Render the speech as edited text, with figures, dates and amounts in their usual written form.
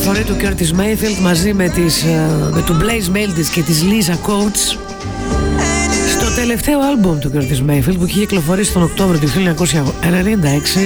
κυκλοφορεί του Curtis Mayfield μαζί με του Blaze Meldis και της Lisa Coates στο τελευταίο άλμπουμ του Curtis Mayfield που είχε κυκλοφορήσει τον Οκτώβριο του 1996,